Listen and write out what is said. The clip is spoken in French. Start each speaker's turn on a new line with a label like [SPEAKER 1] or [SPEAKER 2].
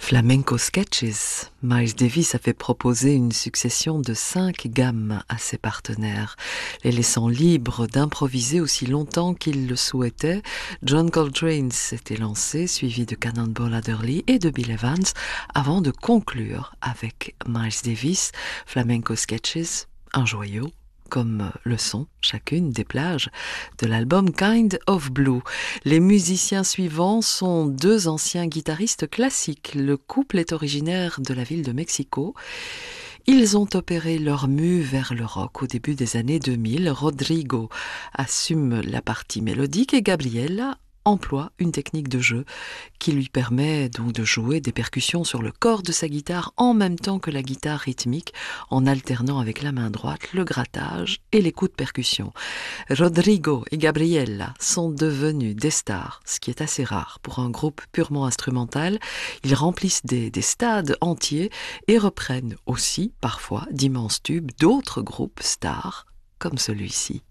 [SPEAKER 1] Flamenco Sketches, Miles Davis avait proposé une succession de 5 gammes à ses partenaires, les laissant libres d'improviser aussi longtemps qu'ils le souhaitaient. John Coltrane s'était lancé, suivi de Cannonball Adderley et de Bill Evans, avant de conclure avec Miles Davis. Flamenco Sketches, un joyau, comme le sont chacune des plages de l'album Kind of Blue. Les musiciens suivants sont 2 anciens guitaristes classiques. Le couple est originaire de la ville de Mexico. Ils ont opéré leur mue vers le rock au début des années 2000. Rodrigo assume la partie mélodique et Gabriela emploie une technique de jeu qui lui permet donc de jouer des percussions sur le corps de sa guitare en même temps que la guitare rythmique, en alternant avec la main droite le grattage et les coups de percussion. Rodrigo et Gabriela sont devenus des stars, ce qui est assez rare pour un groupe purement instrumental. Ils remplissent des stades entiers et reprennent aussi parfois d'immenses tubes d'autres groupes stars comme celui-ci.